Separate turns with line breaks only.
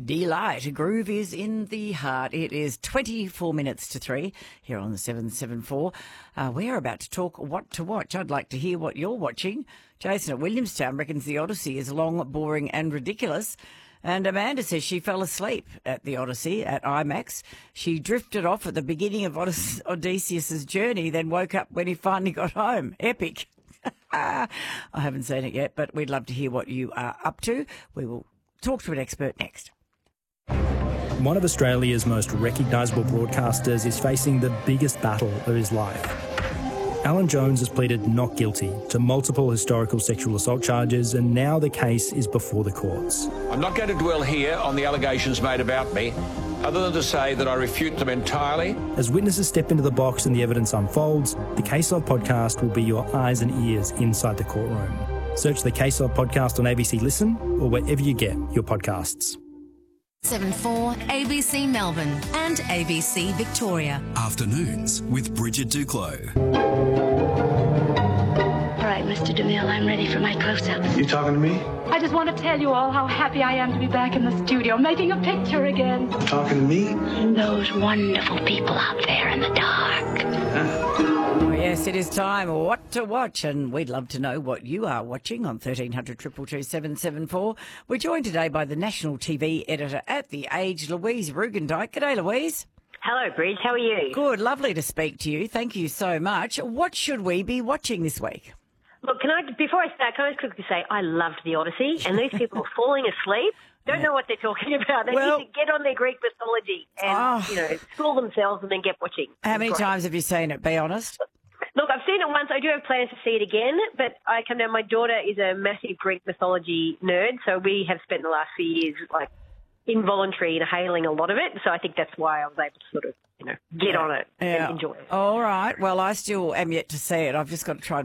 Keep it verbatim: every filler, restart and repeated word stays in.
Delight. Groove is in the heart. It is twenty-four minutes to three here on the seven seven four. Uh, we're about to talk what to watch. I'd like to hear what you're watching. Jason at Williamstown reckons the Odyssey is long, boring and ridiculous. And Amanda says she fell asleep at the Odyssey at IMAX. She drifted off at the beginning of Odys- Odysseus' journey, then woke up when he finally got home. Epic. I haven't seen it yet, but we'd love to hear what you are up to. We will talk to an expert next.
One of Australia's most recognisable broadcasters is facing the biggest battle of his life. Alan Jones has pleaded not guilty to multiple historical sexual assault charges, and now the case is before the courts.
I'm not going to dwell here on the allegations made about me, other than to say that I refute them entirely.
As witnesses step into the box and the evidence unfolds, the Case Of podcast will be your eyes and ears inside the courtroom. Search the Case Of podcast on A B C Listen or wherever you get your podcasts.
seven four A B C Melbourne and A B C Victoria.
Afternoons with Bridget Duclos.
All right, Mister DeMille, I'm ready for my close-up.
You talking to me?
I just want to tell you all how happy I am to be back in the studio, making a picture again.
You talking to me?
And those wonderful people out there in the dark.
Oh, yes, it is time. What to watch? And we'd love to know what you are watching on thirteen hundred, two two two, seven seven four. We're joined today by the national T V editor at The Age, Louise Rugendijk. G'day, Louise.
Hello, Bridge. How are you?
Good. Lovely to speak to you. Thank you so much. What should we be watching this week?
Look, can I, before I start, can I just quickly say I loved The Odyssey, and these people are falling asleep. Don't know what they're talking about. They
Well-
need to get on their Greek mythology and,
Oh.
you know, school themselves and then get watching.
How many
Great.
times have you seen it? Be honest.
Look, I've seen it once. I do have plans to see it again, but I come down. My daughter is a massive Greek mythology nerd, so we have spent the last few years, like, involuntary inhaling a lot of it. So I think that's why I was able to sort of, you know, get on it
Yeah.
and enjoy it.
All right. Well, I still am yet to see it. I've just got to try and